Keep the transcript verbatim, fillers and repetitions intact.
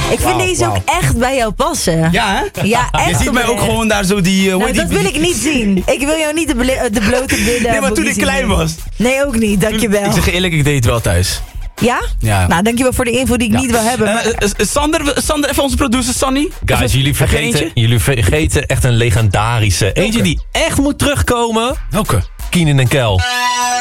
Ik vind Wow, deze wow. ook echt bij jou passen. Ja, hè? Ja, echt. Je ziet mij ook oprecht. gewoon daar zo die... Uh, hoe Nou, die dat wil ik niet zien. Ik wil jou niet de, ble- de blote billen. Nee, maar toen ik zien klein doen. was. Nee, ook niet. Dankjewel. Ik zeg je eerlijk, ik deed het wel thuis. Ja? Ja. Nou, dankjewel voor de info die ik Ja. niet wil hebben. Uh, Maar... uh, uh, Sander, Sander, even onze producer Sanny. Guys, Even- jullie heb je vergeten, eentje? jullie vergeten echt een legendarische. Eentje die echt moet terugkomen. Welke? Keenan en Kel.